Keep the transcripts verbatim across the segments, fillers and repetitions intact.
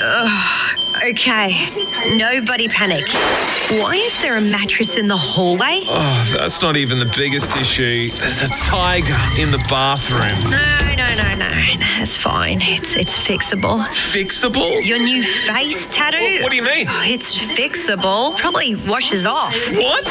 Okay, nobody panic. Why is there a mattress in the hallway? Oh, that's not even the biggest issue. There's a tiger in the bathroom. No, no, no, no. It's fine. It's it's fixable. Fixable? Your new face tattoo? What, what do you mean? Oh, it's fixable. Probably washes off. What?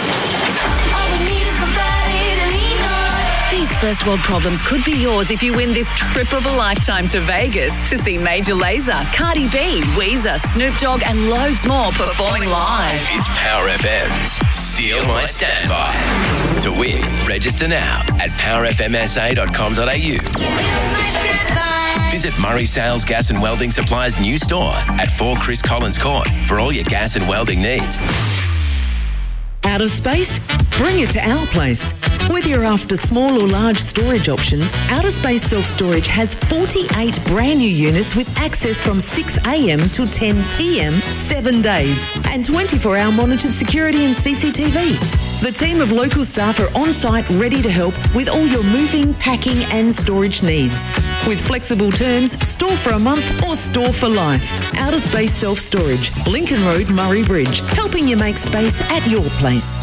These first world problems could be yours if you win this trip of a lifetime to Vegas to see Major Lazer, Cardi B, Weezer, Snoop Dogg and loads more performing live. It's Power F M's Steal My Standby. To win, register now at power f m s a dot com dot a u. Visit Murray Sales Gas and Welding Supplies' new store at four Chris Collins Court for all your gas and welding needs. Out of space? Bring it to our place. Whether you're after small or large storage options, Outer Space Self Storage has forty-eight brand new units with access from six a m till ten p m, seven days, and twenty-four hour monitored security and C C T V. The team of local staff are on site ready to help with all your moving, packing and storage needs. With flexible terms, store for a month or store for life. Outer Space Self Storage, Lincoln Road, Murray Bridge, helping you make space at your place.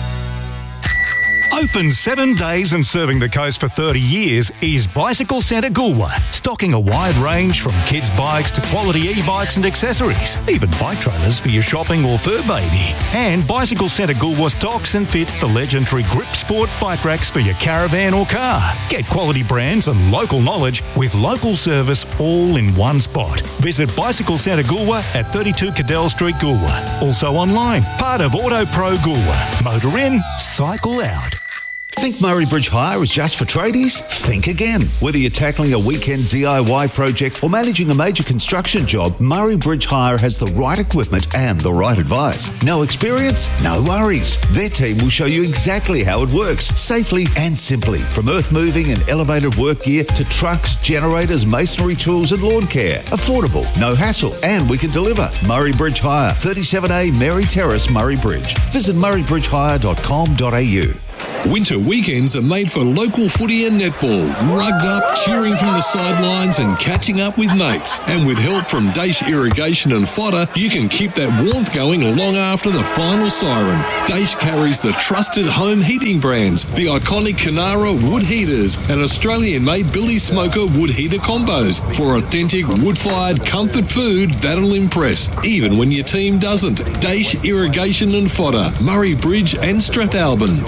Open seven days and serving the coast for thirty years is Bicycle Centre Goolwa, stocking a wide range from kids' bikes to quality e-bikes and accessories, even bike trailers for your shopping or fur baby. And Bicycle Centre Goolwa stocks and fits the legendary Grip Sport bike racks for your caravan or car. Get quality brands and local knowledge with local service all in one spot. Visit Bicycle Centre Goolwa at thirty-two Cadell Street, Goolwa. Also online, part of Auto Pro Goolwa. Motor in, cycle out. Think Murray Bridge Hire is just for tradies? Think again. Whether you're tackling a weekend D I Y project or managing a major construction job, Murray Bridge Hire has the right equipment and the right advice. No experience? No worries. Their team will show you exactly how it works, safely and simply. From earth moving and elevated work gear to trucks, generators, masonry tools and lawn care. Affordable, no hassle, and we can deliver. Murray Bridge Hire, thirty-seven A Mary Terrace, Murray Bridge. Visit murray bridge hire dot com dot a u. Winter weekends are made for local footy and netball, rugged up, cheering from the sidelines and catching up with mates. And with help from Daesh Irrigation and Fodder, you can keep that warmth going long after the final siren. Daesh carries the trusted home heating brands, the iconic Canara wood heaters and Australian-made Billy Smoker wood heater combos for authentic wood-fired comfort food that'll impress, even when your team doesn't. Daesh Irrigation and Fodder, Murray Bridge and Strathalbyn.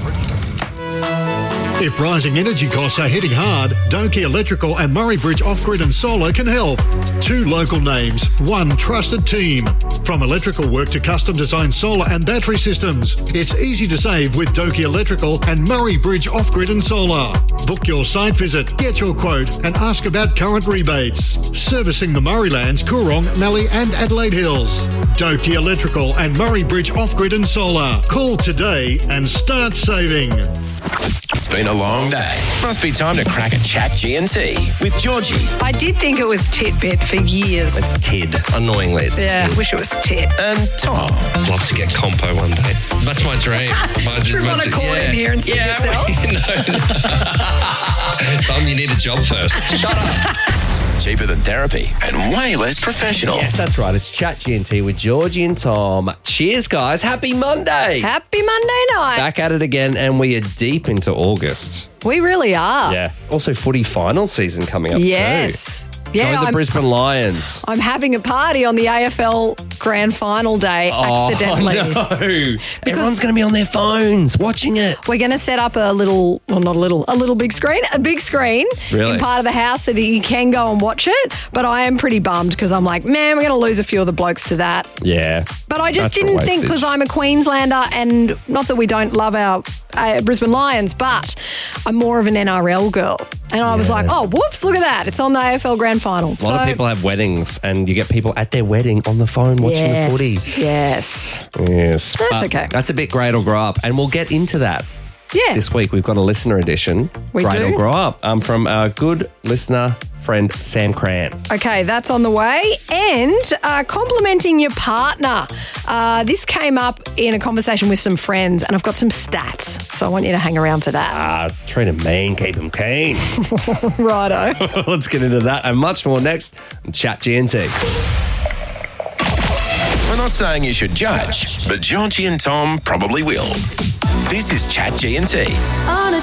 If rising energy costs are hitting hard, Donkey Electrical and Murray Bridge Off-Grid and Solar can help. Two local names, one trusted team. From electrical work to custom designed solar and battery systems, it's easy to save with Donkey Electrical and Murray Bridge Off-Grid and Solar. Book your site visit, get your quote and ask about current rebates. Servicing the Murraylands, Coorong, Mallee and Adelaide Hills. Donkey Electrical and Murray Bridge Off-Grid and Solar. Call today and start saving. It's been a long day. Must be time to crack a chat G and T with Georgie. I did think it was Titbit for years. It's Tid. Annoyingly, it's yeah, Tid. I wish it was Tit. And Tom. I'd love to get compo one day. That's my dream. My, Do you want to call yeah. in here and see yeah, yourself? No. Tom, you need a job first. Shut up. Cheaper than therapy and way less professional. Yes, that's right. It's Chat G and T with Georgie and Tom. Cheers, guys. Happy Monday. Happy Monday night. Back at it again, and we are deep into August. We really are. Yeah. Also, footy final season coming up yes. too. Yeah, Go the I'm, Brisbane Lions. I'm having a party on the A F L Grand Final day oh, accidentally. No. Everyone's going to be on their phones watching it. We're going to set up a little, well, not a little, a little big screen, a big screen really? in part of the house so that you can go and watch it. But I am pretty bummed because I'm like, man, we're going to lose a few of the blokes to that. Yeah. But I just Natural didn't think, because wastage. I'm a Queenslander, and not that we don't love our uh, Brisbane Lions, but I'm more of an N R L girl. And I was Yeah. like, oh, whoops, look at that. It's on the A F L Grand Final. A lot of people have weddings, and you get people at their wedding on the phone watching yes, the footy. Yes. Yes. That's But okay. That's a bit great or grow up, and we'll get into that. Yeah. This week we've got a listener edition. We great do? or grow up. Um, from our good listener friend Sam Cran. Okay, that's on the way. And uh, complimenting your partner. Uh, this came up in a conversation with some friends, and I've got some stats. So I want you to hang around for that. Ah, treat him mean, keep him keen. Righto. Let's get into that and much more next on Chat G and T. We're not saying you should judge, but Georgie and Tom probably will. This is Chat G and T. On a